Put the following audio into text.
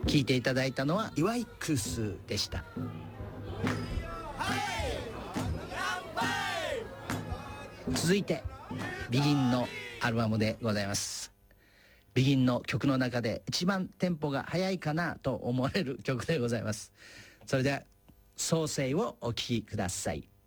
聴いていただいたのは岩井クースでした。続いてビギンのアルバムでございます。ビギンの曲の中で一番テンポが速いかなと思われる曲でございます。それでは創世をお聴きください。